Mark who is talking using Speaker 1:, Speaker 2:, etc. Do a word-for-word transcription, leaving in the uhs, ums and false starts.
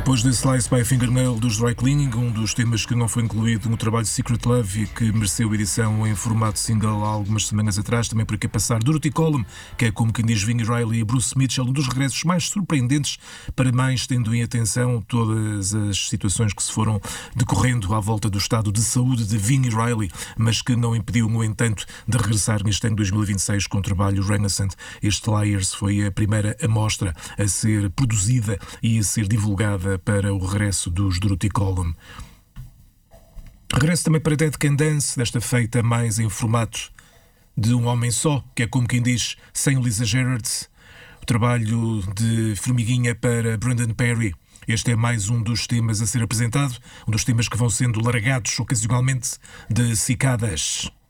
Speaker 1: Depois de Slice by Fingernail dos Dry Cleaning, um dos temas que não foi incluído no trabalho Secret Love e que mereceu edição em formato single há algumas semanas atrás, também por aqui a passar Dorothy Column, que é como quem diz Vini Riley e Bruce Mitchell, um dos regressos mais surpreendentes, para mais tendo em atenção todas as situações que se foram decorrendo à volta do estado de saúde de Vini Riley, mas que não impediu, no entanto, de regressar neste ano dois mil e vinte e seis com o trabalho Renaissance. Este Liars foi a primeira amostra a ser produzida e a ser divulgada para o regresso dos Dorothy Column. Regresso também para Dead Can Dance, desta feita mais em formato de um homem só, que é como quem diz, sem Lisa Gerrard, o trabalho de formiguinha para Brendan Perry. Este é mais um dos temas a ser apresentado, um dos temas que vão sendo largados ocasionalmente de cicadas.